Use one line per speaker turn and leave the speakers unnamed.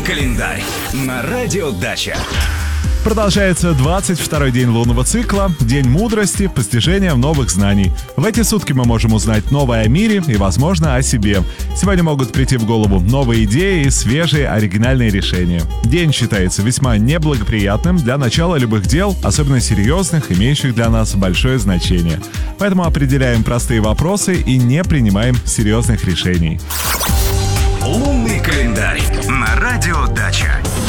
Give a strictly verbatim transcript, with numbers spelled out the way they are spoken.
календарь на радио Дача.
Продолжается двадцать второй день лунного цикла, день мудрости, постижения новых знаний. В эти сутки мы можем узнать новое о мире и, возможно, о себе. Сегодня могут прийти в голову новые идеи и свежие оригинальные решения. День считается весьма неблагоприятным для начала любых дел, особенно серьезных, имеющих для нас большое значение. Поэтому определяем простые вопросы и не принимаем серьезных решений.
Лунный календарь на радио Дача.